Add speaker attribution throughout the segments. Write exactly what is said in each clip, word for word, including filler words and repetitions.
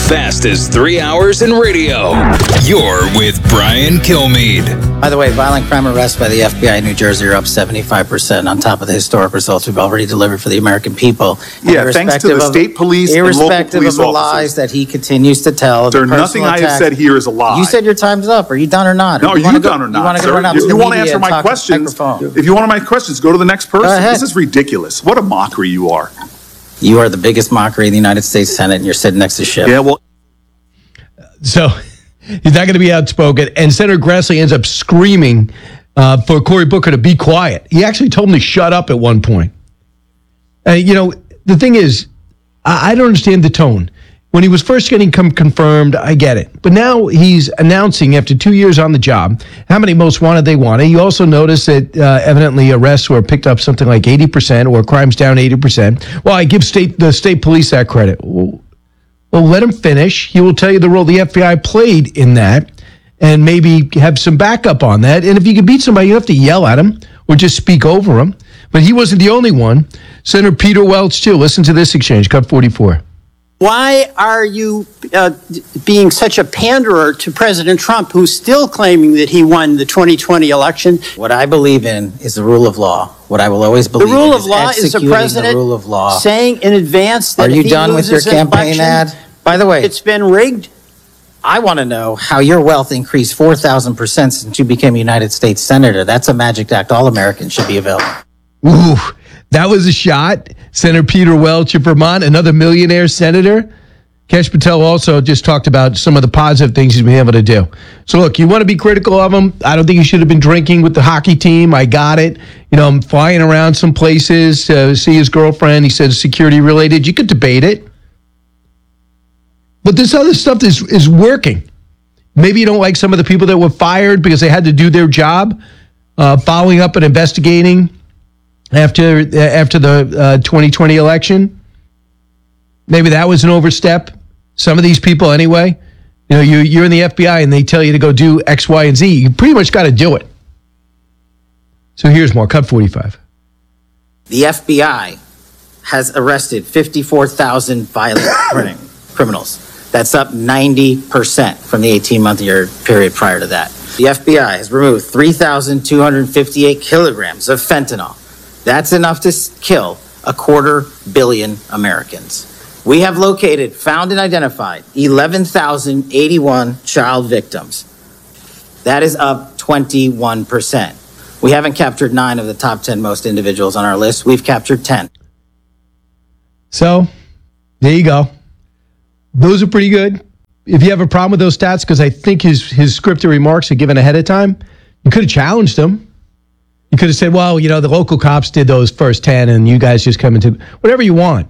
Speaker 1: fastest three hours in radio. You're with Brian Kilmeade.
Speaker 2: By the way, violent crime arrests by the F B I in New Jersey are up seventy-five percent on top of the historic results we've already delivered for the American people.
Speaker 3: Yeah, thanks to the
Speaker 2: of,
Speaker 3: state police and local
Speaker 2: irrespective
Speaker 3: police
Speaker 2: of the
Speaker 3: officers.
Speaker 2: lies that he continues to tell.
Speaker 3: Sir,
Speaker 2: the
Speaker 3: nothing I have
Speaker 2: attack.
Speaker 3: said here is a lie.
Speaker 2: You said your time's up. Are you done or not?
Speaker 3: No,
Speaker 2: Or
Speaker 3: are you,
Speaker 2: wanna
Speaker 3: done
Speaker 2: go,
Speaker 3: or not,
Speaker 2: You want to
Speaker 3: sir?
Speaker 2: go run out
Speaker 3: If
Speaker 2: to
Speaker 3: you
Speaker 2: the
Speaker 3: want to
Speaker 2: media
Speaker 3: answer
Speaker 2: and
Speaker 3: my
Speaker 2: talk to the
Speaker 3: questions,
Speaker 2: microphone?
Speaker 3: if you want my questions, go to the next person.
Speaker 2: ahead.
Speaker 3: This is ridiculous. What a mockery you are.
Speaker 2: You are the biggest mockery in the United States Senate, and you're sitting next to Schiff.
Speaker 3: Yeah, well,
Speaker 4: So he's not going to be outspoken. And Senator Grassley ends up screaming uh, for Cory Booker to be quiet. He actually told him to shut up at one point. Uh, you know, the thing is, I, I don't understand the tone. When he was first getting com- confirmed, I get it. But now he's announcing, after two years on the job, how many most wanted they wanted. You also notice that uh, evidently arrests were picked up something like eighty percent or crimes down eighty percent. Well, I give state the state police that credit. Well, well, let him finish. He will tell you the role the F B I played in that and maybe have some backup on that. And if you can beat somebody, you don't have to yell at him or just speak over him. But he wasn't the only one. Senator Peter Welch, too. Listen to this exchange, cut forty-four.
Speaker 5: Why are you uh, being such a panderer to President Trump, who's still claiming that he won the twenty twenty election?
Speaker 2: What I believe in is the rule of law. What I will always
Speaker 5: The
Speaker 2: believe
Speaker 5: rule
Speaker 2: in
Speaker 5: of
Speaker 2: is
Speaker 5: law is the
Speaker 2: executing
Speaker 5: president
Speaker 2: the rule of law.
Speaker 5: saying in advance that
Speaker 2: Are you
Speaker 5: if he
Speaker 2: done with your
Speaker 5: loses an
Speaker 2: campaign
Speaker 5: election,
Speaker 2: ad? By the way,
Speaker 5: it's been rigged.
Speaker 2: I want to know how your wealth increased four thousand percent since you became a United States Senator. That's a magic act all Americans should be available.
Speaker 4: Ooh, that was a shot. Senator Peter Welch of Vermont, another millionaire senator. Kesh Patel also just talked about some of the positive things he's been able to do. So look, you want to be critical of him. I don't think he should have been drinking with the hockey team. I got it. You know, I'm flying around some places to see his girlfriend. He said security related. You could debate it. But this other stuff is, is working. Maybe you don't like some of the people that were fired because they had to do their job, uh, following up and investigating after, uh, after the uh, twenty twenty election. Maybe that was an overstep. Some of these people anyway, you know, you, you're in the F B I and they tell you to go do X, Y, and Z. You pretty much got to do it. So here's more. Cut forty-five.
Speaker 2: The F B I has arrested fifty-four thousand violent criminals. That's up ninety percent from the eighteen-month year period prior to that. The F B I has removed three thousand two hundred fifty-eight kilograms of fentanyl. That's enough to kill a quarter billion Americans. We have located, found, and identified eleven thousand eighty-one child victims. That is up twenty-one percent. We haven't captured nine of the top ten most individuals on our list. We've captured ten.
Speaker 4: So, there you go. Those are pretty good. If you have a problem with those stats, because I think his, his scripted remarks are given ahead of time, you could have challenged him. You could have said, well, you know, the local cops did those first ten and you guys just come into whatever you want.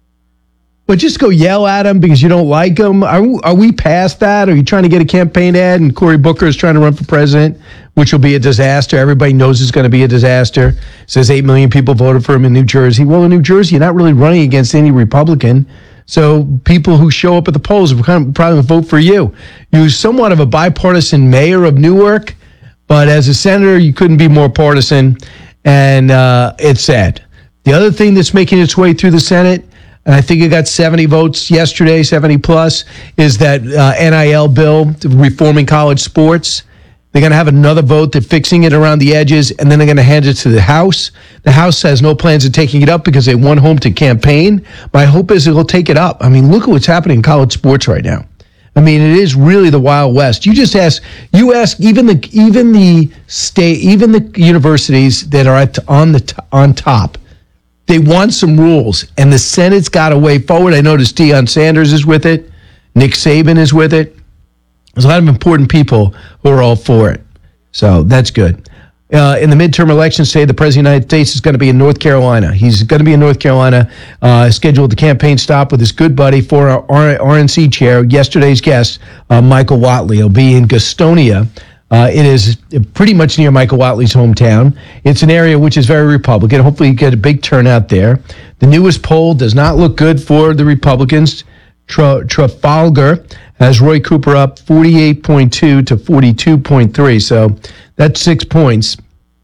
Speaker 4: But just go yell at him because you don't like him. Are, are we past that? Are you trying to get a campaign ad and Cory Booker is trying to run for president, which will be a disaster? Everybody knows it's going to be a disaster. Says eight million people voted for him in New Jersey. Well, in New Jersey, you're not really running against any Republican. So people who show up at the polls will probably vote for you. You're somewhat of a bipartisan mayor of Newark, but as a senator, you couldn't be more partisan, and uh, it's sad. The other thing that's making its way through the Senate, and I think it got seventy votes yesterday, seventy plus, is that uh, N I L bill, reforming college sports. They're going to have another vote. They're fixing it around the edges, and then they're going to hand it to the House. The House has no plans of taking it up because they went home to campaign. My hope is it'll take it up. I mean, look at what's happening in college sports right now. I mean, it is really the Wild West. You just ask, you ask even the even the state, even the universities that are at, on the on top. They want some rules, and the Senate's got a way forward. I noticed Deion Sanders is with it. Nick Saban is with it. There's a lot of important people who are all for it. So that's good. Uh, in the midterm elections today, the President of the United States is going to be in North Carolina. He's going to be in North Carolina, uh, scheduled the campaign stop with his good buddy, former R N C chair, yesterday's guest, uh, Michael Whatley. He'll be in Gastonia. Uh, it is pretty much near Michael Whatley's hometown. It's an area which is very Republican. Hopefully you get a big turnout there. The newest poll does not look good for the Republicans. Tra- Trafalgar has Roy Cooper up forty-eight point two to forty-two point three. So that's six points.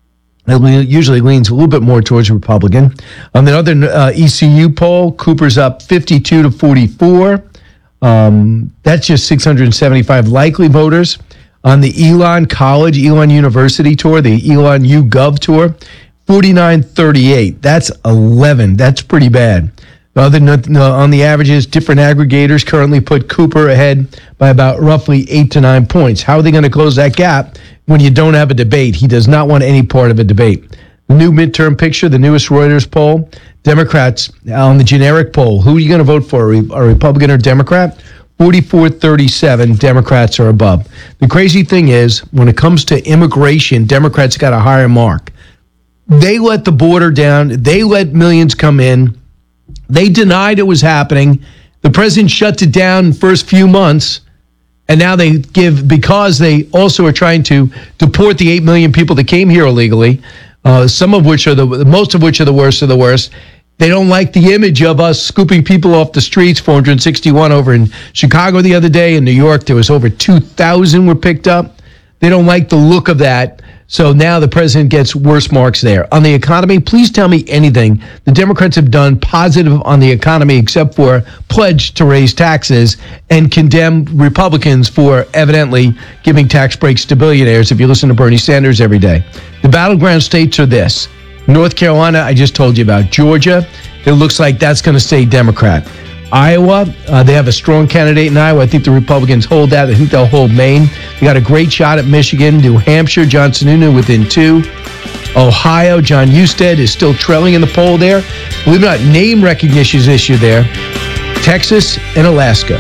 Speaker 4: It usually leans a little bit more towards Republican. On the other uh, E C U poll, Cooper's up fifty-two to forty-four. Um, that's just six hundred seventy-five likely voters. On the Elon College, Elon University tour, the Elon YouGov tour, forty-nine thirty-eight. That's eleven. That's pretty bad. Other than, uh, on the averages, different aggregators currently put Cooper ahead by about roughly eight to nine points. How are they going to close that gap when you don't have a debate? He does not want any part of a debate. The new midterm picture, the newest Reuters poll, Democrats on the generic poll, who are you going to vote for, a Republican or Democrat? forty-four thirty-seven, Democrats are above. The crazy thing is, when it comes to immigration, Democrats got a higher mark. They let the border down. They let millions come in. They denied it was happening. The president shut it down in the first few months. And now they give, because they also are trying to deport the eight million people that came here illegally, uh, some of which are the, most of which are the worst of the worst. They don't like the image of us scooping people off the streets, four hundred sixty-one over in Chicago the other day. In New York, there was over two thousand were picked up. They don't like the look of that. So now the president gets worse marks there. On the economy, please tell me anything the Democrats have done positive on the economy except for pledge to raise taxes and condemn Republicans for evidently giving tax breaks to billionaires if you listen to Bernie Sanders every day. The battleground states are this. North Carolina, I just told you about. Georgia, it looks like that's going to stay Democrat. Iowa, uh, they have a strong candidate in Iowa. I think the Republicans hold that. I think they'll hold Maine. They got a great shot at Michigan. New Hampshire, John Sununu within two. Ohio, John Husted is still trailing in the poll there. Believe it or not, name recognition is issue there. Texas and Alaska.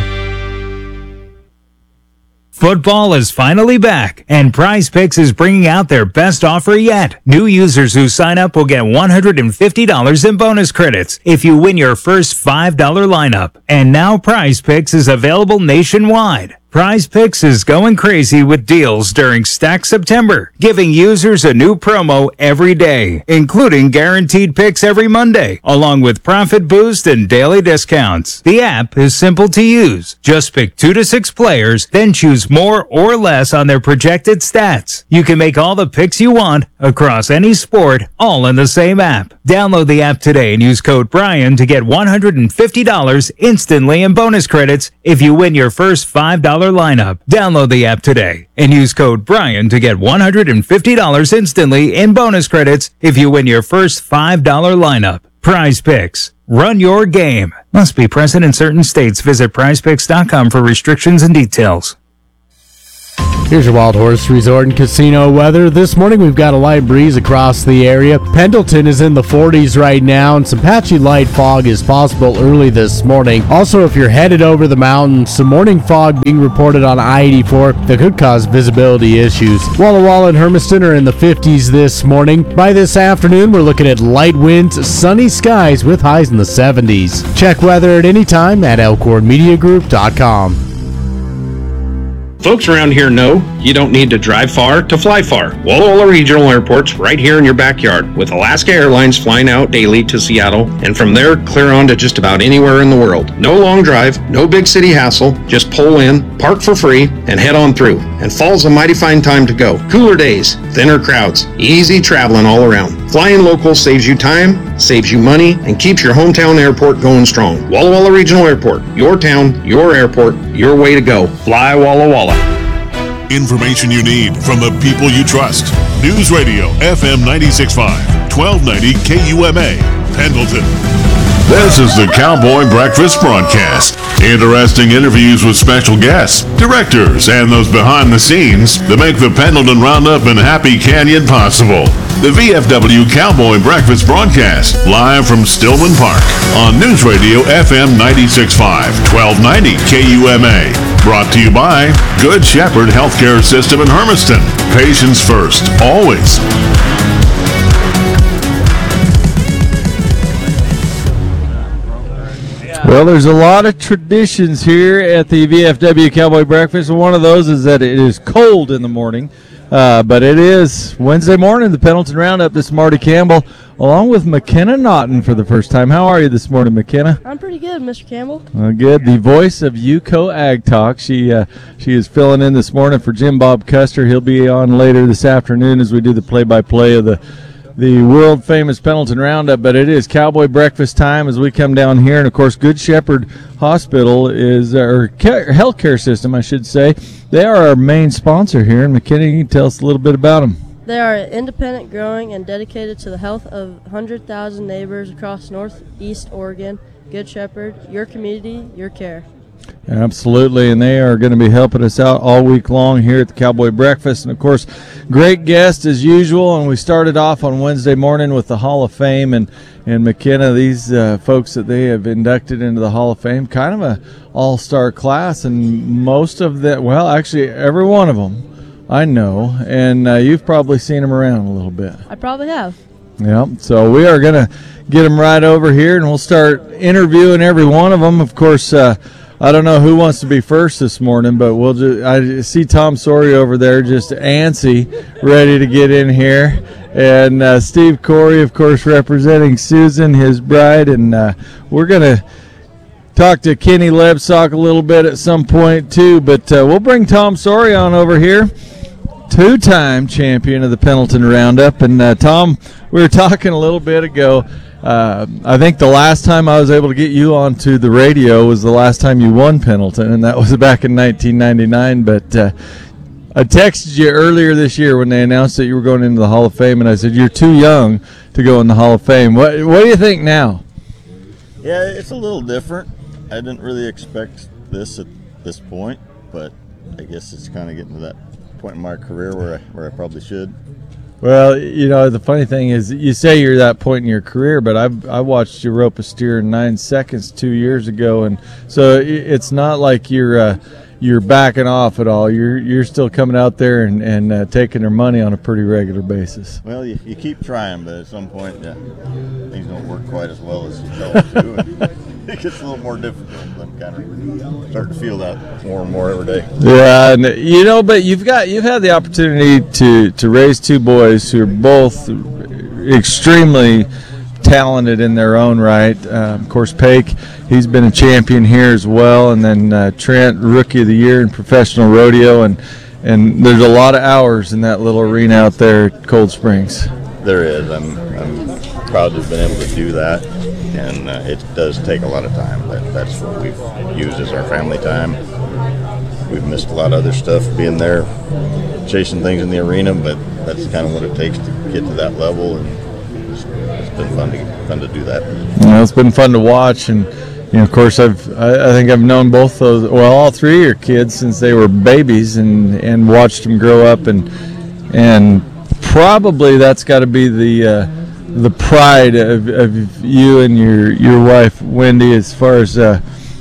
Speaker 1: Football is finally back, and Prize Picks is bringing out their best offer yet. New users who sign up will get one hundred fifty dollars in bonus credits if you win your first five dollar lineup. And now Prize Picks is available nationwide. Prize Picks is going crazy with deals during Stack September, giving users a new promo every day, including guaranteed picks every Monday, along with profit boost and daily discounts. The app is simple to use. Just pick two to six players, then choose more or less on their projected stats. You can make all the picks you want across any sport, all in the same app. Download the app today and use code Brian to get one hundred fifty dollars instantly in bonus credits if you win your first five dollar lineup. Download the app today and use code Brian to get one hundred fifty dollars instantly in bonus credits if you win your first five dollar lineup. Prize Picks. Run your game. Must be present in certain states. Visit prize picks dot com for restrictions and details.
Speaker 6: Here's your Wild Horse Resort and Casino weather. This morning we've got a light breeze across the area. Pendleton is in the forties right now, and some patchy light fog is possible early this morning. Also, if you're headed over the mountains, some morning fog being reported on I eighty-four that could cause visibility issues. Walla Walla and Hermiston are in the fifties this morning. By this afternoon, we're looking at light winds, sunny skies with highs in the seventies. Check weather at any time at elkhorn media group dot com.
Speaker 7: Folks around here know you don't need to drive far to fly far. Walla Walla Regional Airport's right here in your backyard, with Alaska Airlines flying out daily to Seattle, and from there clear on to just about anywhere in the world. No long drive, no big city hassle, just pull in, park for free, and head on through. And fall's a mighty fine time to go. Cooler days, thinner crowds, easy traveling all around. Flying local saves you time, saves you money, and keeps your hometown airport going strong. Walla Walla Regional Airport, your town, your airport, your way to go. Fly Walla Walla.
Speaker 8: Information you need from the people you trust. News Radio F M ninety-six point five, twelve ninety K U M A, Pendleton. This is the Cowboy Breakfast Broadcast. Interesting interviews with special guests, directors, and those behind the scenes that make the Pendleton Roundup and Happy Canyon possible. The V F W Cowboy Breakfast Broadcast, live from Stillman Park on News Radio F M ninety-six point five, twelve ninety K U M A. Brought to you by Good Shepherd Healthcare System in Hermiston. Patients first, always.
Speaker 9: Well, there's a lot of traditions here at the V F W Cowboy Breakfast, and one of those is that it is cold in the morning. Uh, but it is Wednesday morning, the Pendleton Roundup. This is Marty Campbell, along with McKenna Naughton for the first time. How are you this morning, McKenna?
Speaker 10: I'm pretty good, Mister Campbell.
Speaker 9: Uh, good. The voice of UCO Ag Talk. She uh, she is filling in this morning for Jim Bob Custer. He'll be on later this afternoon as we do the play-by-play of the the world famous Pendleton Roundup, but it is Cowboy breakfast time as we come down here. And of course, Good Shepherd Hospital is, or care, healthcare system, I should say. They are our main sponsor here. And McKenna, you can tell us a little bit about them.
Speaker 10: They are independent, growing, and dedicated to the health of one hundred thousand neighbors across northeast Oregon. Good Shepherd, your community, your care.
Speaker 9: Absolutely, and they are going to be helping us out all week long here at the Cowboy Breakfast. And, of course, great guest as usual, and we started off on Wednesday morning with the Hall of Fame. And, and McKenna, these uh, folks that they have inducted into the Hall of Fame, kind of a all-star class, and most of them, well, actually every one of them I know, and uh, you've probably seen them around a little bit.
Speaker 10: I probably have.
Speaker 9: Yeah, so we are going to get them right over here, and we'll start interviewing every one of them. Of course, uh, I don't know who wants to be first this morning, but we'll just, I see Tom Sawyer over there just antsy, ready to get in here. And uh, Steve Corey, of course, representing Susan, his bride. And uh, we're going to talk to Kenny Lebsock a little bit at some point, too. But uh, we'll bring Tom Sawyer on over here, two-time champion of the Pendleton Roundup. And, uh, Tom, we were talking a little bit ago. Uh, I think the last time I was able to get you onto the radio was the last time you won Pendleton, and that was back in nineteen ninety-nine. But uh, I texted you earlier this year when they announced that you were going into the Hall of Fame, and I said, you're too young to go in the Hall of Fame. What, what do you think now?
Speaker 11: Yeah, it's a little different. I didn't really expect this at this point, but I guess it's kind of getting to that point in my career where I, where I probably should.
Speaker 9: Well, you know, the funny thing is you say you're that point in your career, but I've, I watched you rope a steer in nine seconds two years ago, and so it's not like you're uh, you're backing off at all. You're you're still coming out there and, and uh, taking their money on a pretty regular basis.
Speaker 11: Well, you, you keep trying, but at some point, yeah, things don't work quite as well as you tell them to. And it gets a little more difficult. I'm kind of starting to feel that more and more every day.
Speaker 9: Yeah, and you know, but you've got you've had the opportunity to to raise two boys who are both extremely talented in their own right. Uh, of course, Paik, he's been a champion here as well, and then uh, Trent, Rookie of the Year in professional rodeo, and and there's a lot of hours in that little arena out there at Cold Springs.
Speaker 11: There is. I'm I'm proud to have been able to do that. And uh, it does take a lot of time. That, that's what we've used as our family time. We've missed a lot of other stuff being there, chasing things in the arena, but that's kind of what it takes to get to that level. And it's, it's been fun to fun to do that.
Speaker 9: You know, it's been fun to watch, and you know, of course, I've I, I think I've known both those, well, all three of your kids since they were babies, and, and watched them grow up, and and probably that's got to be the. Uh, the pride of, of you and your your wife Wendy, as far as uh,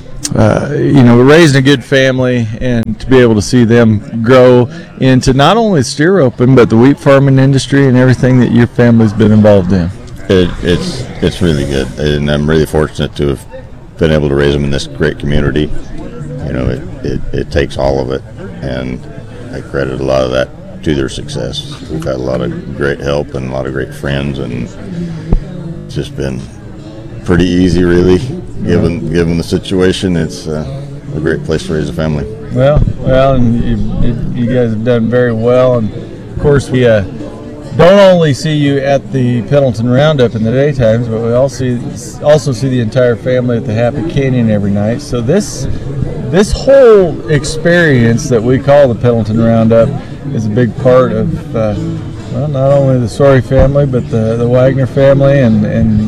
Speaker 9: uh, you know, raising a good family, and to be able to see them grow into not only steer roping but the wheat farming industry and everything that your family's been involved in.
Speaker 11: It, it's it's really good, and I'm really fortunate to have been able to raise them in this great community. You know, it, it, it takes all of it, and I credit a lot of that to their success. We've had a lot of great help and a lot of great friends, and it's just been pretty easy, really, given given the situation. It's uh, a great place to raise a family.
Speaker 9: Well, well, and you, you guys have done very well, and of course we uh, don't only see you at the Pendleton Roundup in the daytimes, but we also see, also see the entire family at the Happy Canyon every night. So this this whole experience that we call the Pendleton Roundup is a big part of, uh, well, not only the Sawyer family, but the, the Wagner family, and,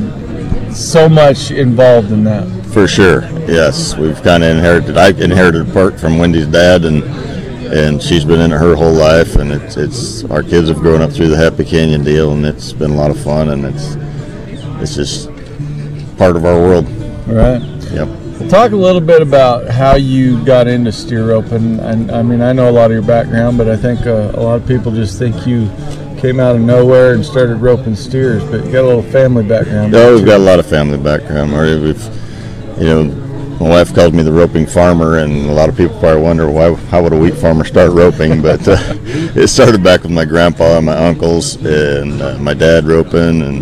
Speaker 9: and so much involved in that.
Speaker 11: For sure, yes. We've kind of inherited, I inherited a part from Wendy's dad, and and she's been in it her whole life, and it's, it's our kids have grown up through the Happy Canyon deal, and it's been a lot of fun, and it's it's just part of our world.
Speaker 9: All right.
Speaker 11: Yep.
Speaker 9: Well, talk a little bit about how you got into steer roping. And I mean, I know a lot of your background, but I think uh, a lot of people just think you came out of nowhere and started roping steers, but you got a little family background.
Speaker 11: No, we've got a lot of family background, Marty. We've, you know, my wife calls me the roping farmer, and a lot of people probably wonder why, how would a wheat farmer start roping? But uh, it started back with my grandpa and my uncles and uh, my dad roping, and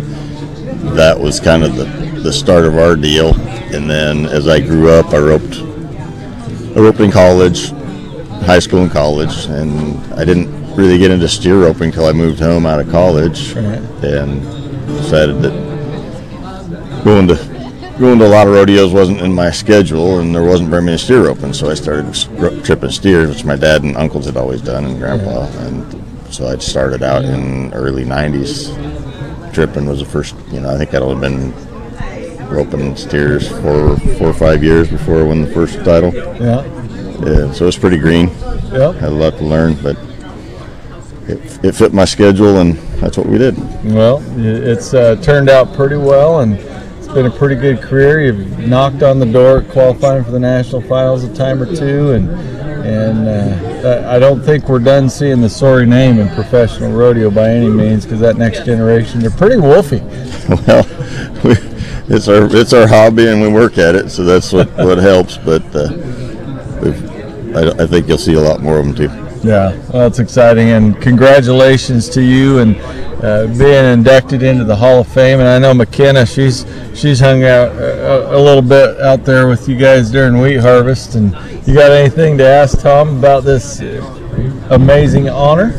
Speaker 11: that was kind of the, the start of our deal. And then as I grew up, I roped, I roped in college, high school and college, and I didn't really get into steer roping until I moved home out of college,
Speaker 9: Right.
Speaker 11: and decided that going to going to a lot of rodeos wasn't in my schedule, and there wasn't very many steer roping, so I started ro- tripping steers, which my dad and uncles had always done, and grandpa, and so I started out in early nineties. Tripping was the first, you know, I think I'd only been roping steers for four or five years before I won the first title.
Speaker 9: Yeah.
Speaker 11: Yeah, so it's pretty green.
Speaker 9: Yep.
Speaker 11: Had a lot to learn, but it, it fit my schedule, and that's what we did.
Speaker 9: Well, it's uh, turned out pretty well, and it's been a pretty good career. You've knocked on the door at qualifying for the national finals a time or two, and and uh, I don't think we're done seeing the Sorry name in professional rodeo by any means, because that next generation, they're pretty wolfy.
Speaker 11: Well, we, it's our it's our hobby, and we work at it, so that's what, what helps. But uh, we've, I, I think you'll see a lot more of them too.
Speaker 9: Yeah, well, it's exciting, and congratulations to you and uh, being inducted into the Hall of Fame. And I know McKenna, she's she's hung out a, a little bit out there with you guys during wheat harvest. And you got anything to ask Tom about this amazing honor?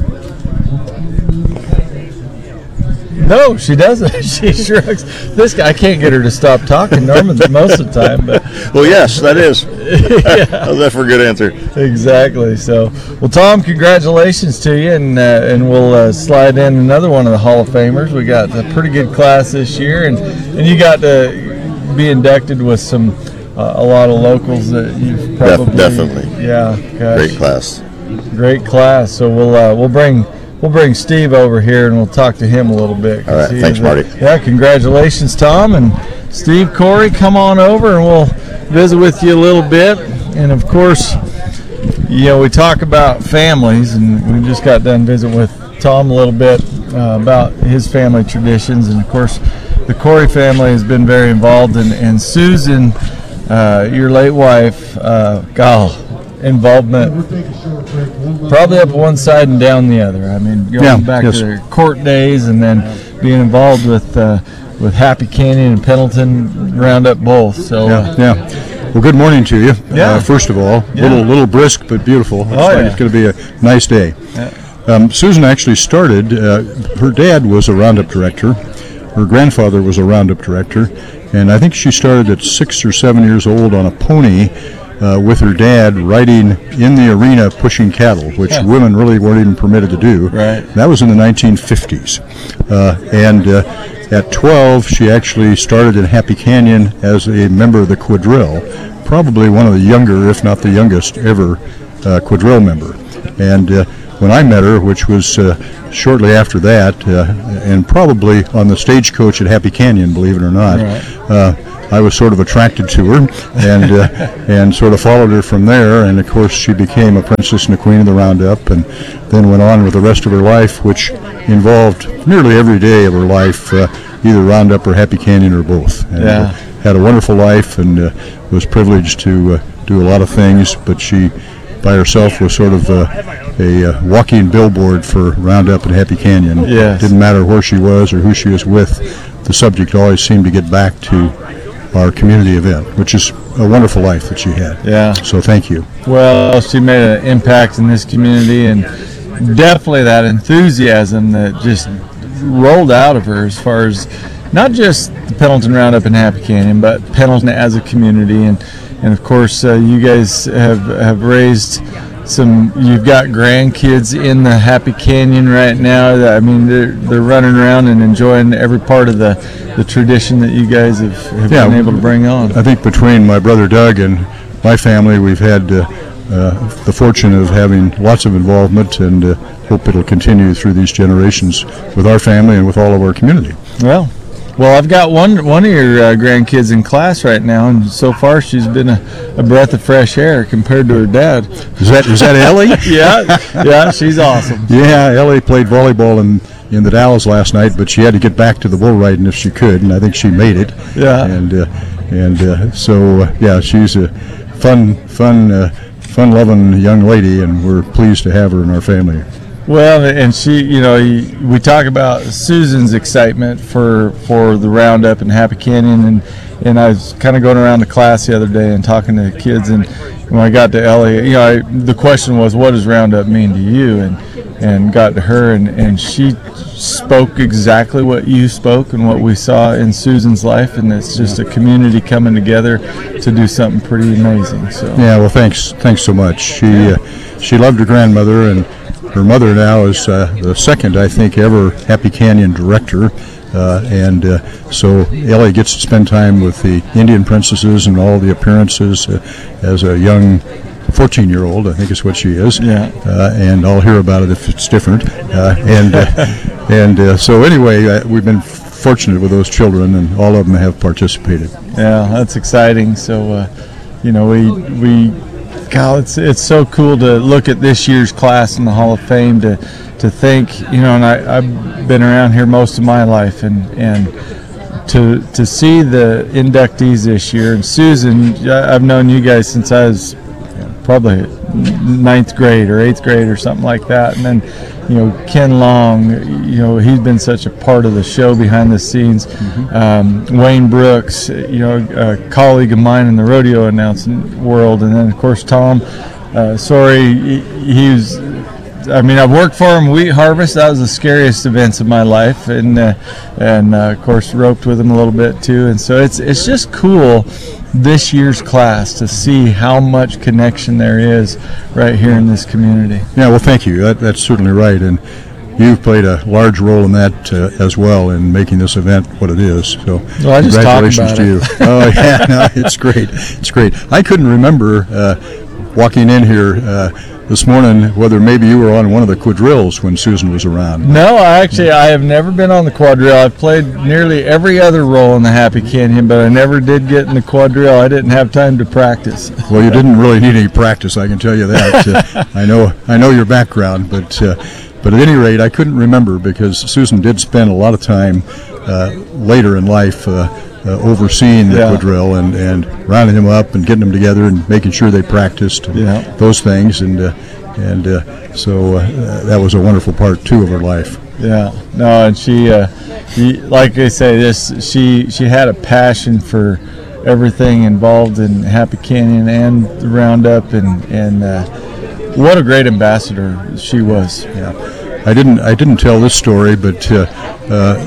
Speaker 9: No, she doesn't. She shrugs. This guy, I can't get her to stop talking. Norman most of the time, but
Speaker 11: well, yes, that is.
Speaker 9: Yeah.
Speaker 11: How's that for a good answer?
Speaker 9: Exactly. So, well, Tom, congratulations to you, and uh, and we'll uh, slide in another one of the Hall of Famers. We got a pretty good class this year, and and you got to be inducted with some uh, a lot of locals that you've probably
Speaker 11: Def- definitely.
Speaker 9: Yeah. Gosh.
Speaker 11: Great class.
Speaker 9: Great class. So we'll uh, we'll bring. We'll bring Steve over here and we'll talk to him a little bit.
Speaker 11: All right, thanks,
Speaker 9: a,
Speaker 11: Marty.
Speaker 9: Yeah, congratulations, Tom. And Steve, Corey, come on over and we'll visit with you a little bit. And of course, you know, we talk about families, and we just got done visiting with Tom a little bit uh, about his family traditions. And of course, the Corey family has been very involved. And, and Susan, uh, your late wife, uh, gal, involvement probably up one side and down the other. I mean, going
Speaker 12: Yeah,
Speaker 9: back
Speaker 12: yes.
Speaker 9: to their court days and then being involved with uh, with Happy Canyon and Pendleton Roundup both. So
Speaker 12: Yeah,
Speaker 9: uh,
Speaker 12: yeah. Well, good morning to you.
Speaker 9: Yeah.
Speaker 12: Uh, first of all,
Speaker 9: Yeah.
Speaker 12: little little brisk but beautiful. Looks
Speaker 9: Oh,
Speaker 12: like
Speaker 9: yeah.
Speaker 12: it's going to be a nice day.
Speaker 9: Yeah.
Speaker 12: Um, Susan actually started. Uh, her dad was a Roundup director. Her grandfather was a Roundup director, and I think she started at six or seven years old on a pony. Uh, with her dad riding in the arena pushing cattle, which
Speaker 9: Yeah.
Speaker 12: women really weren't even permitted to do.
Speaker 9: Right.
Speaker 12: That was in the nineteen fifties. Uh, and uh, at twelve, she actually started in Happy Canyon as a member of the quadrille, probably one of the younger, if not the youngest ever uh, quadrille member. And uh, when I met her, which was uh, shortly after that, uh, and probably on the stagecoach at Happy Canyon, believe it or not,
Speaker 9: Right.
Speaker 12: uh, I was sort of attracted to her, and uh, and sort of followed her from there. And of course, she became a princess and a queen of the Roundup, and then went on with the rest of her life, which involved nearly every day of her life, uh, either Roundup or Happy Canyon or both. And,
Speaker 9: Yeah.
Speaker 12: uh, had a wonderful life, and uh, was privileged to uh, do a lot of things. But she, by herself, was sort of uh, a uh, walking billboard for Roundup and Happy Canyon.
Speaker 9: Yes.
Speaker 12: Didn't matter where she was or who she was with. The subject always seemed to get back to our community event, which is a wonderful life that she had.
Speaker 9: Yeah.
Speaker 12: So thank you.
Speaker 9: Well, she made an impact in this community, and definitely that enthusiasm that just rolled out of her as far as not just the Pendleton Roundup and Happy Canyon, but Pendleton as a community. And, and of course, uh, you guys have, have raised some, you've got grandkids in the Happy Canyon right now. I mean, they're, they're running around and enjoying every part of the, the tradition that you guys have, have
Speaker 12: Yeah,
Speaker 9: been able to bring on.
Speaker 12: I think between my brother Doug and my family, we've had uh, uh, the fortune of having lots of involvement, and uh, hope it'll continue through these generations with our family and with all of our community.
Speaker 9: Well, well, I've got one one of your uh, grandkids in class right now, and so far she's been a, a breath of fresh air compared to her dad.
Speaker 12: Is that is that Ellie?
Speaker 9: yeah, yeah, she's awesome.
Speaker 12: Yeah, Ellie played volleyball in, in the Dalles last night, but she had to get back to the bull riding if she could, and I think she made it.
Speaker 9: Yeah.
Speaker 12: And uh, and uh, so uh, yeah, she's a fun, fun, uh, fun-loving young lady, and we're pleased to have her in our family.
Speaker 9: Well, and she, you know, we talk about Susan's excitement for for the Roundup and Happy Canyon, and and I was kind of going around the class the other day and talking to the kids, and when I got to Ellie, you know, I, the question was, what does Roundup mean to you? And and got to her, and, and she spoke exactly what you spoke and what we saw in Susan's life, and it's just a community coming together to do something pretty amazing. So
Speaker 12: yeah, well, thanks, thanks so much. She uh, she loved her grandmother, and her mother now is uh, the second, I think, ever Happy Canyon director. Uh, and uh, so Ellie gets to spend time with the Indian princesses and all the appearances uh, as a young fourteen-year-old, I think is what she is.
Speaker 9: Yeah.
Speaker 12: Uh, and I'll hear about it if it's different. Uh, and uh, and uh, so anyway, uh, we've been fortunate with those children, and all of them have participated.
Speaker 9: Yeah, that's exciting. So, uh, you know, we we, God, it's it's so cool to look at this year's class in the Hall of Fame to to think, you know, and I, I've been around here most of my life, and and. To to see the inductees this year, and Susan, I've known you guys since I was probably ninth grade or eighth grade or something like that, and then, you know, Ken Long, you know, he's been such a part of the show behind the scenes. Mm-hmm. um, Wayne Brooks, you know, a colleague of mine in the rodeo announcing world, and then of course Tom. Uh, sorry, he, he was. I mean, I've worked for him wheat harvest. That was the scariest events of my life, and uh, and uh, of course roped with him a little bit too. And so it's it's just cool this year's class to see how much connection there is right here in this community.
Speaker 12: Yeah, well, thank you. That, that's certainly right, and you've played a large role in that uh, as well in making this event what it is. So
Speaker 9: well, I just
Speaker 12: congratulations
Speaker 9: talk about
Speaker 12: to you.
Speaker 9: it.
Speaker 12: Oh yeah, no, it's great. It's great. I couldn't remember uh, walking in here Uh, this morning whether maybe you were on one of the quadrilles when Susan was around.
Speaker 9: No, I actually I have never been on the quadrille. I've played nearly every other role in the Happy Canyon, but I never did get in the quadrille. I didn't have time to practice.
Speaker 12: Well, you didn't really need any practice, I can tell you that. uh, I know I know your background, but uh, but at any rate, I couldn't remember because Susan did spend a lot of time uh, later in life uh, uh, overseeing the
Speaker 9: Yeah.
Speaker 12: quadrille and, and rounding them up and getting them together and making sure they practiced and
Speaker 9: Yeah.
Speaker 12: those things. And uh, and uh, so uh, that was a wonderful part, too, of her life.
Speaker 9: Yeah, no, and she, uh, he, like I say, this she she had a passion for everything involved in Happy Canyon and the Roundup, and and uh, what a great ambassador she was.
Speaker 12: Yeah, I didn't I didn't tell this story, but uh, uh,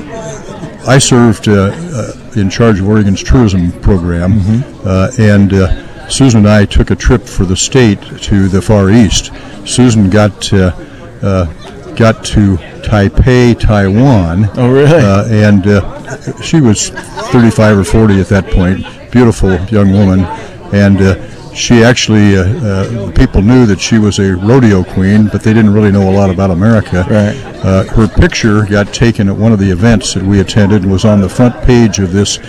Speaker 12: I served uh, uh, in charge of Oregon's tourism program,
Speaker 9: Mm-hmm.
Speaker 12: uh, and uh, Susan and I took a trip for the state to the Far East. Susan got uh, uh, got to Taipei, Taiwan.
Speaker 9: Oh, really?
Speaker 12: Uh, and uh, she was thirty-five or forty at that point. Beautiful young woman, and uh, she actually uh, uh, people knew that she was a rodeo queen, but they didn't really know a lot about America.
Speaker 9: Right.
Speaker 12: Uh, her picture got taken at one of the events that we attended and was on the front page of this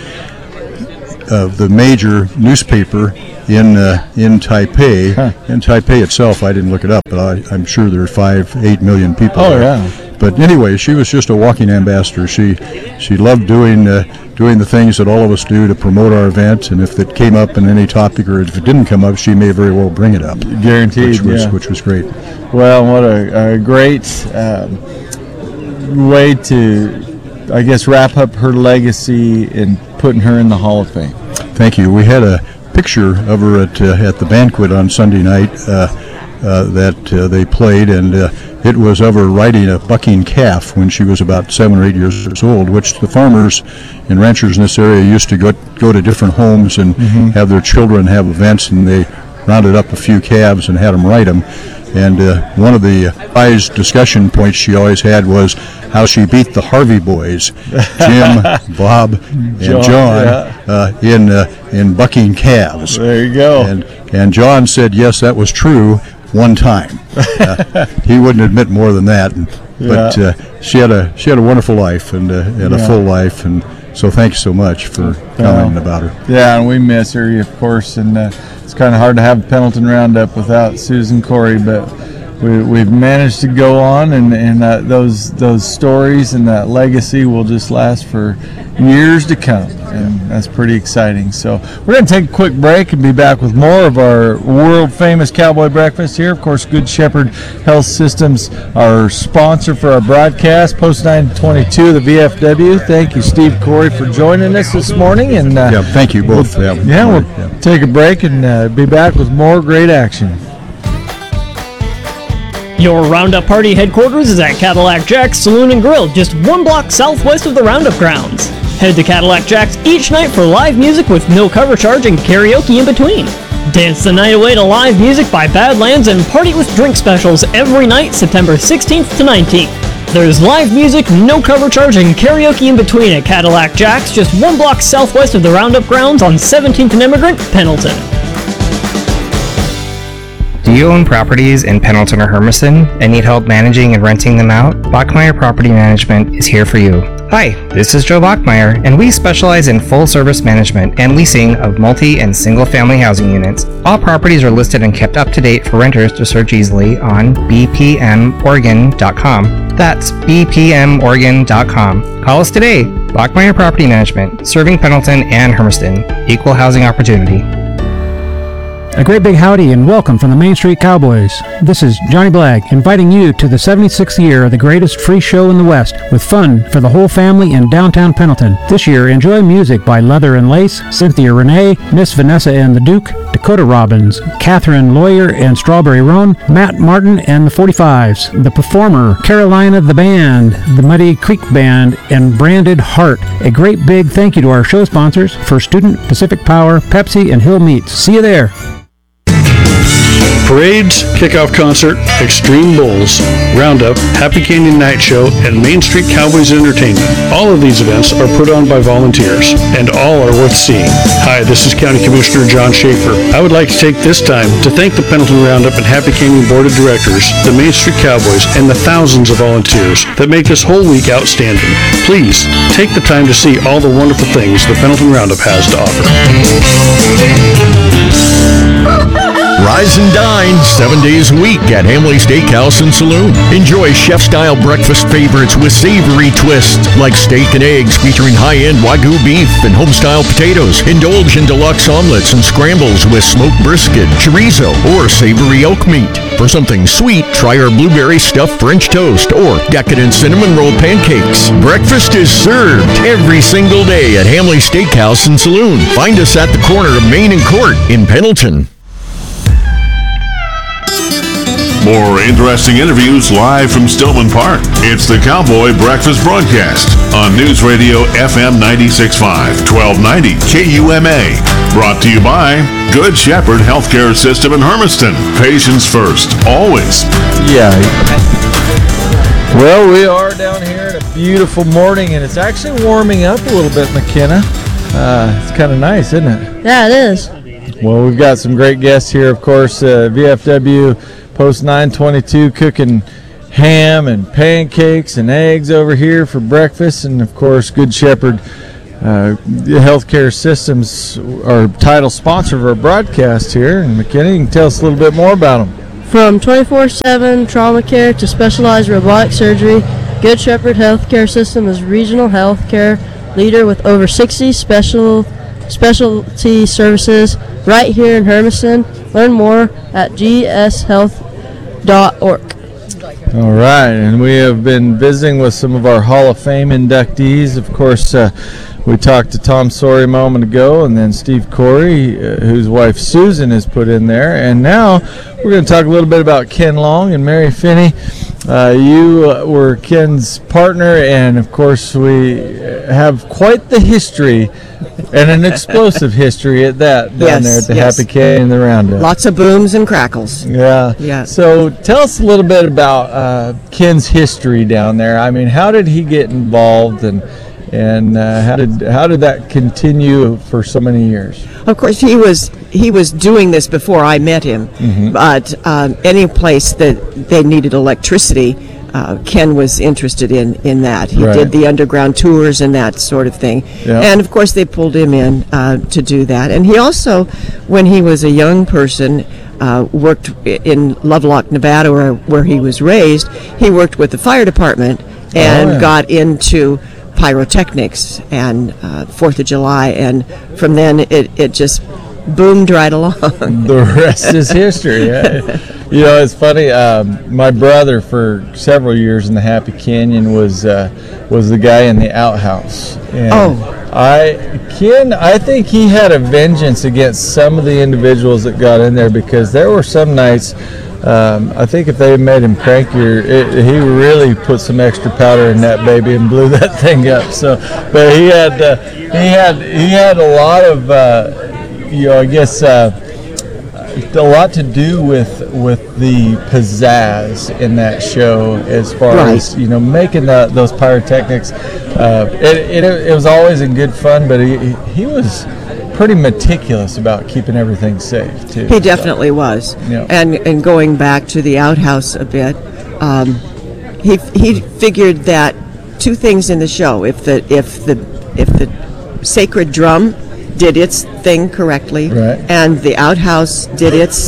Speaker 12: of the major newspaper in uh, in Taipei.
Speaker 9: Huh.
Speaker 12: In Taipei itself, I didn't look it up, but I, I'm sure there are five, eight million people.
Speaker 9: Oh,
Speaker 12: there.
Speaker 9: yeah.
Speaker 12: But anyway, she was just a walking ambassador. She she loved doing uh, doing the things that all of us do to promote our event. And if it came up in any topic, or if it didn't come up, she may very well bring it up.
Speaker 9: Guaranteed,
Speaker 12: which was
Speaker 9: yeah.
Speaker 12: which was great.
Speaker 9: Well, what a, a great um, way to, I guess, wrap up her legacy and putting her in the Hall of Fame.
Speaker 12: Thank you. We had a picture of her at uh, at the banquet on Sunday night uh, uh, that uh, they played, and uh, it was of her riding a bucking calf when she was about seven or eight years old, which the farmers and ranchers in this area used to go go to different homes and
Speaker 9: Mm-hmm.
Speaker 12: have their children have events, and they rounded up a few calves and had them ride them. And uh, one of the prize discussion points she always had was how she beat the Harvey boys, Jim, Bob, and
Speaker 9: John,
Speaker 12: John,
Speaker 9: yeah.
Speaker 12: uh, in uh, in bucking calves.
Speaker 9: There you go.
Speaker 12: And and John said yes, that was true one time. Uh, he wouldn't admit more than that. And, but
Speaker 9: Yeah.
Speaker 12: uh, she had a she had a wonderful life and uh, and
Speaker 9: Yeah.
Speaker 12: a full life, and so thanks so much for commenting about her.
Speaker 9: Yeah, and we miss her, of course, and uh, it's kind of hard to have the Pendleton Roundup without Susan Corey, but we, we've managed to go on, and, and uh, those those stories and that legacy will just last for years to come, and that's pretty exciting. So we're going to take a quick break and be back with more of our world-famous Cowboy Breakfast here. Of course, Good Shepherd Health Systems, our sponsor for our broadcast, Post nine twenty-two, the V F W. Thank you, Steve Corey, for joining us this morning. And uh,
Speaker 12: Yeah, thank you both.
Speaker 9: We'll,
Speaker 12: Yeah,
Speaker 9: yeah, we'll
Speaker 12: yeah.
Speaker 9: take a break and uh, be back with more great action.
Speaker 13: Your Roundup Party headquarters is at Cadillac Jack's Saloon and Grill, just one block southwest of the Roundup grounds. Head to Cadillac Jack's each night for live music with no cover charge and karaoke in between. Dance the night away to live music by Badlands and party with drink specials every night September sixteenth to nineteenth. There's live music, no cover charge, and karaoke in between at Cadillac Jack's, just one block southwest of the Roundup grounds on seventeenth and Immigrant, Pendleton.
Speaker 14: Do you own properties in Pendleton or Hermiston and need help managing and renting them out? Bachmeyer Property Management is here for you. Hi, this is Joe Bachmeyer, and we specialize in full-service management and leasing of multi- and single-family housing units. All properties are listed and kept up to date for renters to search easily on b p m oregon dot com. That's b p m oregon dot com. Call us today. Bachmeyer Property Management, serving Pendleton and Hermiston. Equal housing opportunity.
Speaker 15: A great big howdy and welcome from the Main Street Cowboys. This is Johnny Blagg inviting you to the seventy-sixth year of the greatest free show in the West with fun for the whole family in downtown Pendleton. This year, enjoy music by Leather and Lace, Cynthia Renee, Miss Vanessa and the Duke, Dakota Robbins, Catherine Lawyer and Strawberry Roan, Matt Martin and the forty-fives, The Performer, Carolina the Band, the Muddy Creek Band, and Branded Heart. A great big thank you to our show sponsors, First Student, Pacific Power, Pepsi, and Hill Meats. See you there.
Speaker 16: Parades, kickoff concert, Extreme Bulls, Roundup, Happy Canyon Night Show, and Main Street Cowboys Entertainment. All of these events are put on by volunteers, and all are worth seeing. Hi, this is County Commissioner John Schaefer. I would like to take this time to thank the Pendleton Roundup and Happy Canyon Board of Directors, the Main Street Cowboys, and the thousands of volunteers that make this whole week outstanding. Please, take the time to see all the wonderful things the Pendleton Roundup has to offer.
Speaker 17: Rise and dine seven days a week at Hamley Steakhouse and Saloon. Enjoy chef-style breakfast favorites with savory twists like steak and eggs featuring high-end Wagyu beef and home-style potatoes. Indulge in deluxe omelets and scrambles with smoked brisket, chorizo, or savory elk meat. For something sweet, try our blueberry stuffed French toast or decadent cinnamon roll pancakes. Breakfast is served every single day at Hamley Steakhouse and Saloon. Find us at the corner of Main and Court in Pendleton.
Speaker 8: More interesting interviews live from Stillman Park. It's the Cowboy Breakfast Broadcast on News Radio F M ninety-six point five, twelve ninety K U M A. Brought to you by Good Shepherd Healthcare System in Hermiston. Patients first, always.
Speaker 9: Yeah. Well, we are down here in a beautiful morning, and it's actually warming up a little bit, McKenna. Uh, it's kind of nice, isn't it?
Speaker 10: Yeah, it is.
Speaker 9: Well, we've got some great guests here, of course. Uh, V F W Post nine twenty-two cooking ham and pancakes and eggs over here for breakfast. And, of course, Good Shepherd uh, Healthcare Systems, our title sponsor of our broadcast here. And, McKenna, you can tell us a little bit more about them.
Speaker 10: From twenty-four seven trauma care to specialized robotic surgery, Good Shepherd Healthcare System is regional healthcare leader with over sixty special specialty services right here in Hermiston. Learn more at g s health dot org.
Speaker 9: All right, and we have been visiting with some of our Hall of Fame inductees. Of course, uh, we talked to Tom Sawyer a moment ago, and then Steve Corey, uh, whose wife Susan is put in there. And now we're going to talk a little bit about Ken Long and Mary Finney. Uh, you uh, were Ken's partner, and of course we have quite the history, and an explosive history at that, down
Speaker 18: yes,
Speaker 9: there at the
Speaker 18: yes.
Speaker 9: Happy Canyon the Roundup.
Speaker 18: Lots of booms and crackles.
Speaker 9: Yeah.
Speaker 18: Yeah.
Speaker 9: So tell us a little bit about uh, Ken's history down there. I mean, how did he get involved, and and uh, how did how did that continue for so many years?
Speaker 18: Of course, he was he was doing this before I met him.
Speaker 9: Mm-hmm.
Speaker 18: But um, any place that they needed electricity, uh, Ken was interested in, in that. He
Speaker 9: Right.
Speaker 18: did the underground tours and that sort of thing.
Speaker 9: Yeah.
Speaker 18: And of course, they pulled him in uh, to do that. And he also, when he was a young person, uh, worked in Lovelock, Nevada, where where he was raised. He worked with the fire department and
Speaker 9: Oh, yeah.
Speaker 18: got into pyrotechnics and uh, Fourth of July, and from then it, it just boomed right along.
Speaker 9: The rest is history. Yeah. You know, it's funny. Um, my brother, for several years in the Happy Canyon, was uh, was the guy in the outhouse. And
Speaker 18: Oh.
Speaker 9: I Ken, I think he had a vengeance against some of the individuals that got in there, because there were some nights Um, I think if they made him crankier, it, he really put some extra powder in that baby and blew that thing up. So, but he had uh, he had he had a lot of uh, you know I guess uh, a lot to do with with the pizzazz in that show as far
Speaker 18: Right.
Speaker 9: as you know making the, those pyrotechnics. Uh, it, it it was always in good fun, but he he was pretty meticulous about keeping everything safe too.
Speaker 18: He definitely was.
Speaker 9: Yeah.
Speaker 18: And and going back to the outhouse a bit, um, he he figured that two things in the show: if the if the if the sacred drum did its thing correctly,
Speaker 9: Right.
Speaker 18: and the outhouse did its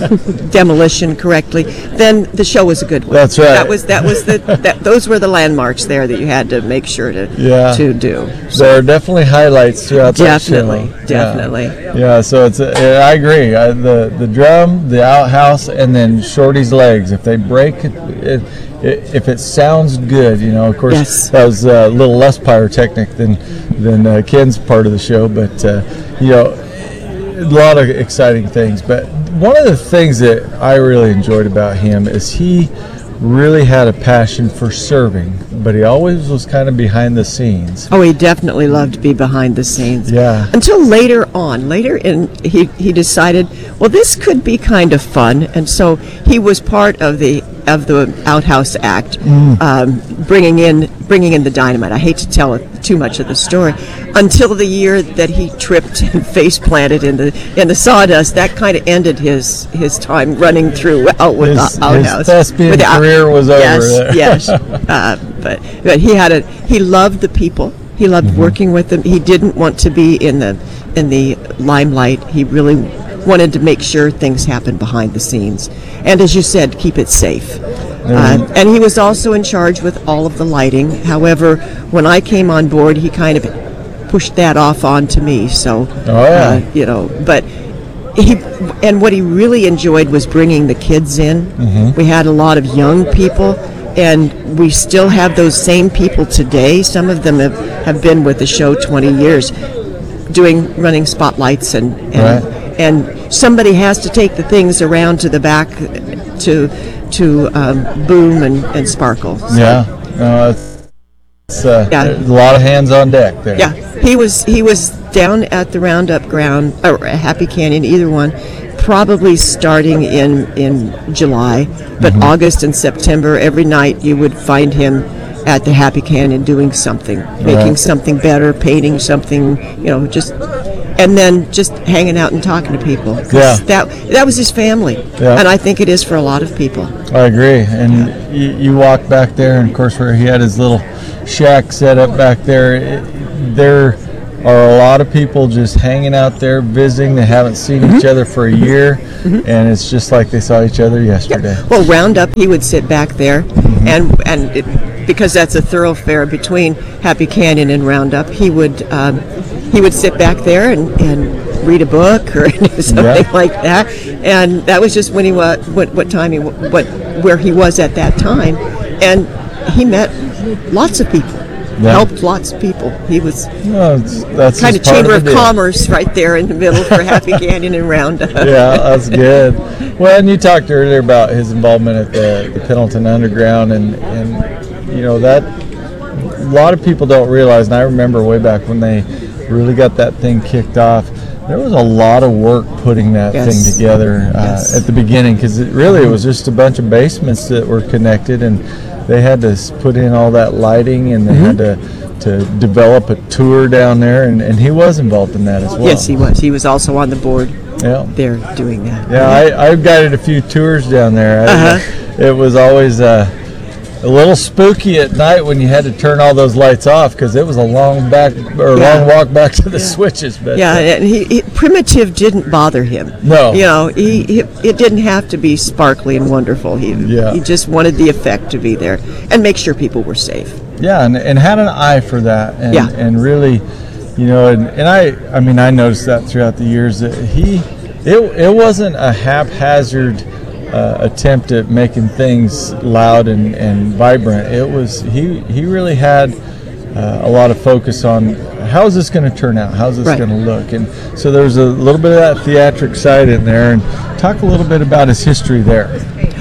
Speaker 18: demolition correctly, then the show was a good one.
Speaker 9: That's right.
Speaker 18: That was that was the that those were the landmarks there that you had to make sure to
Speaker 9: Yeah.
Speaker 18: to do.
Speaker 9: There are definitely highlights throughout
Speaker 18: Definitely,
Speaker 9: that show.
Speaker 18: definitely.
Speaker 9: Yeah, yeah so it's a, I agree. I, the the drum, the outhouse, and then Shorty's legs. If they break, it, it, it, if it sounds good, you know. Of course,
Speaker 18: Yes.
Speaker 9: that was a little less pyrotechnic than than uh, Ken's part of the show, but uh, you know, a lot of exciting things. But one of the things that I really enjoyed about him is he really had a passion for serving, but he always was kind of behind the scenes.
Speaker 18: Oh, he definitely loved to be behind the scenes.
Speaker 9: Yeah.
Speaker 18: Until later on, later in, he he decided, well, this could be kind of fun, and so he was part of the of the Outhouse Act,
Speaker 9: Mm.
Speaker 18: um, bringing in bringing in the dynamite. I hate to tell it too much of the story, until the year that he tripped and face planted in the in the sawdust. That kind of ended his his time running through out with
Speaker 9: His-
Speaker 18: the
Speaker 9: his
Speaker 18: Outhouse.
Speaker 9: thespian
Speaker 18: With the out-
Speaker 9: career was over
Speaker 18: yes,
Speaker 9: there.
Speaker 18: Yes, uh, but but he had a he loved the people. He loved
Speaker 9: Mm-hmm.
Speaker 18: working with them. He didn't want to be in the in the limelight. He really wanted to make sure things happened behind the scenes, and as you said, keep it safe. Uh, and he was also in charge with all of the lighting. However, when I came on board, he kind of pushed that off onto me. So,
Speaker 9: Oh, yeah.
Speaker 18: uh, you know, but he and what he really enjoyed was bringing the kids in.
Speaker 9: Mhm.
Speaker 18: We had a lot of young people, and we still have those same people today. Some of them have, have been with the show twenty years, doing running spotlights, and and, and somebody has to take the things around to the back to to um, boom and, and sparkle. So,
Speaker 9: Yeah, no, it's, it's uh,
Speaker 18: Yeah.
Speaker 9: there's a lot of hands on deck there.
Speaker 18: Yeah, he was he was down at the Roundup ground or Happy Canyon, either one, probably starting in in July, but
Speaker 9: Mhm.
Speaker 18: August and September, every night you would find him at the Happy Canyon doing something, making
Speaker 9: Right.
Speaker 18: something better, painting something, you know, just and then just hanging out and talking to people. 'Cause
Speaker 9: Yeah.
Speaker 18: that that was his family,
Speaker 9: Yeah.
Speaker 18: and I think it is for a lot of people.
Speaker 9: I agree. And you, you walk back there, and of course, where he had his little shack set up back there, it, there are a lot of people just hanging out there visiting. They haven't seen
Speaker 18: Mm-hmm.
Speaker 9: each other for a year, and it's just like they saw each other yesterday.
Speaker 18: Well, Roundup, he would sit back there, and and it, because that's a thoroughfare between Happy Canyon and Roundup, he would um, he would sit back there and, and read a book or something
Speaker 9: Yeah.
Speaker 18: like that, and that was just when he was what what time he wa- what where he was at that time, and he met lots of people.
Speaker 9: Yeah.
Speaker 18: Helped lots of people. He was
Speaker 9: Well, it's- that's
Speaker 18: kind
Speaker 9: just
Speaker 18: of
Speaker 9: part
Speaker 18: chamber
Speaker 9: the
Speaker 18: of
Speaker 9: deal.
Speaker 18: commerce right there in the middle for Happy Canyon and Roundup.
Speaker 9: Yeah, that's good. Well, and you talked earlier about his involvement at the, the Pendleton Underground, and, and you know that a lot of people don't realize. And I remember way back when they really got that thing kicked off, there was a lot of work putting that
Speaker 18: Yes.
Speaker 9: thing together uh,
Speaker 18: Yes.
Speaker 9: at the beginning, because it really it was just a bunch of basements that were connected, and they had to s- put in all that lighting, and they had to to develop a tour down there, and, and he was involved in that as well.
Speaker 18: Yes, he was. He was also on the board
Speaker 9: Yeah.
Speaker 18: there doing that.
Speaker 9: Yeah, I, I've guided a few tours down there. I-
Speaker 18: Uh-huh.
Speaker 9: It was always uh, a little spooky at night when you had to turn all those lights off, because it was a long back or
Speaker 18: Yeah.
Speaker 9: long walk back to the switches. But
Speaker 18: Yeah,
Speaker 9: uh,
Speaker 18: and he, he primitive didn't bother him.
Speaker 9: No.
Speaker 18: You know, he, he it didn't have to be sparkly and wonderful. He
Speaker 9: Yeah.
Speaker 18: he just wanted the effect to be there and make sure people were safe.
Speaker 9: yeah, and, and had an eye for that, and
Speaker 18: Yeah.
Speaker 9: and really, you know, and, and I I mean I noticed that throughout the years that he it it wasn't a haphazard uh, attempt at making things loud and, and vibrant. It was he he really had uh, a lot of focus on how is this going to turn out, how's this
Speaker 18: Right.
Speaker 9: going to look, and so there's a little bit of that theatric side in there. And talk a little bit about his history there.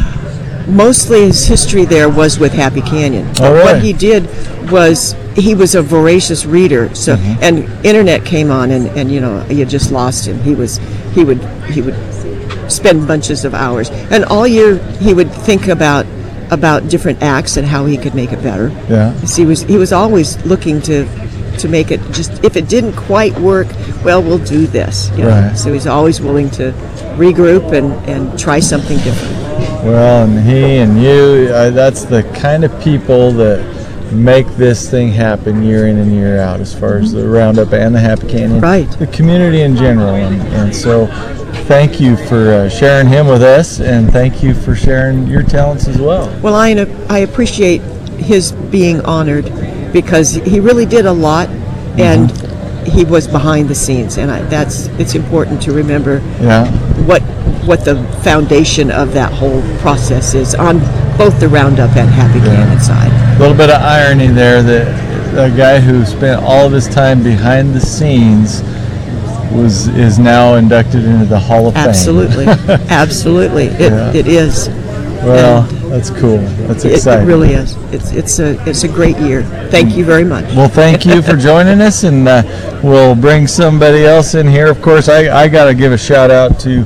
Speaker 18: mostly his history there was with Happy Canyon.
Speaker 9: Oh, really?
Speaker 18: What he did was he was a voracious reader. So
Speaker 9: Mm-hmm.
Speaker 18: and internet came on, and, and you know you just lost him. He was he would he would spend bunches of hours, and all year he would think about about different acts and how he could make it better.
Speaker 9: Yeah.
Speaker 18: So he was he was always looking to to make it just, if it didn't quite work, well, we'll do this. You know?
Speaker 9: Right.
Speaker 18: So he's always willing to regroup and, and try something different.
Speaker 9: Well, and he and you, uh, that's the kind of people that make this thing happen year in and year out, as far as the Roundup and the Happy Canyon.
Speaker 18: Right.
Speaker 9: The community in general. And, and so thank you for uh, sharing him with us, and thank you for sharing your talents as well.
Speaker 18: Well, I, I appreciate his being honored, because he really did a lot, and mm-hmm. he was behind the scenes, and I, that's it's important to remember
Speaker 9: yeah.
Speaker 18: what what the foundation of that whole process is on both the Roundup and Happy yeah. Canyon side.
Speaker 9: A little bit of irony there that a guy who spent all of his time behind the scenes was is now inducted into the Hall of
Speaker 18: Absolutely.
Speaker 9: Fame.
Speaker 18: Absolutely, absolutely, it
Speaker 9: yeah.
Speaker 18: it is.
Speaker 9: Well,
Speaker 18: and
Speaker 9: that's cool. That's
Speaker 18: it,
Speaker 9: exciting.
Speaker 18: It really is. It's it's a it's a great year. Thank you very much.
Speaker 9: Well, thank you for joining us, and uh, we'll bring somebody else in here. Of course, I I got to give a shout out to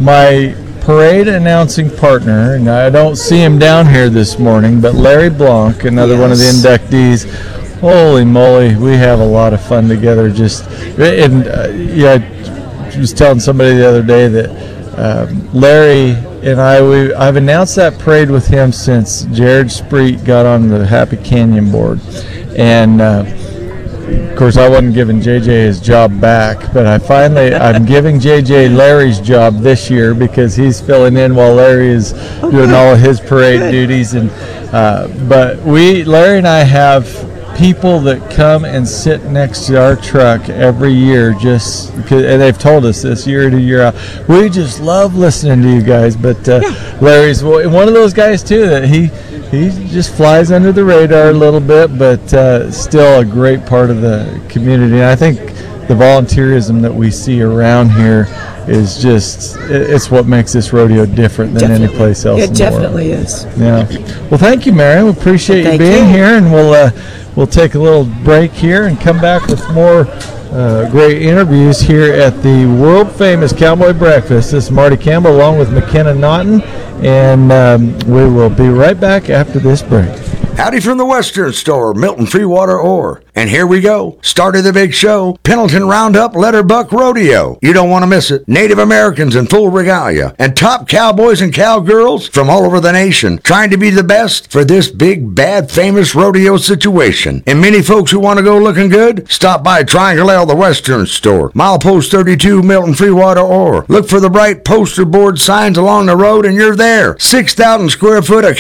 Speaker 9: my parade announcing partner, and I don't see him down here this morning, but Larry Blanc, another yes. one of the inductees. Holy moly, we have a lot of fun together. Just and uh, yeah, I was telling somebody the other day that um, Larry and I, we I've announced that parade with him since Jared Spreet got on the Happy Canyon board, and uh, of course I wasn't giving J J his job back, but I finally I'm giving J J Larry's job this year, because he's filling in while Larry is oh, doing good. all of his parade good. duties. And uh, but we Larry and I have people that come and sit next to our truck every year, just because, and they've told us this year in and year out, we just love listening to you guys. But uh, yeah. Larry's one of those guys too that he he just flies under the radar a little bit, but uh, still a great part of the community. And I think the volunteerism that we see around here is just, it's what makes this rodeo different than
Speaker 18: definitely.
Speaker 9: any place else
Speaker 18: it
Speaker 9: in the
Speaker 18: definitely
Speaker 9: world.
Speaker 18: is.
Speaker 9: Yeah. Well, thank you, Mary. We appreciate
Speaker 18: well,
Speaker 9: you being
Speaker 18: you.
Speaker 9: here, and we'll uh, we'll take a little break here and come back with more uh, great interviews here at the world famous Cowboy Breakfast. This is Marty Campbell along with McKenna Naughton, and um, we will be right back after this break.
Speaker 19: Howdy from the Western Store, Milton Freewater Ore. And here we go. Start of the big show, Pendleton Roundup Letterbuck Rodeo. You don't want to miss it. Native Americans in full regalia and top cowboys and cowgirls from all over the nation trying to be the best for this big, bad, famous rodeo situation. And many folks who want to go looking good, stop by Triangle L, the Western Store, milepost thirty-two, Milton Freewater Ore. Look for the bright poster board signs along the road and you're there. six thousand square foot of